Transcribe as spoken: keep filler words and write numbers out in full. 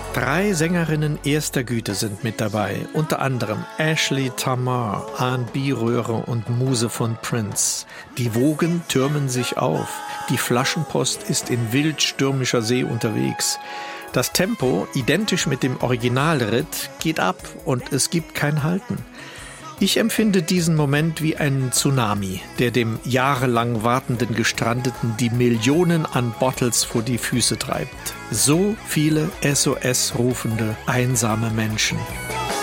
Drei Sängerinnen erster Güte sind mit dabei, unter anderem Ashley Tamar, R and B-Röhre und Muse von Prince. Die Wogen türmen sich auf, die Flaschenpost ist in wild stürmischer See unterwegs. Das Tempo, identisch mit dem Originalritt, geht ab und es gibt kein Halten. Ich empfinde diesen Moment wie einen Tsunami, der dem jahrelang wartenden Gestrandeten die Millionen an Bottles vor die Füße treibt. So viele S O S-rufende, einsame Menschen.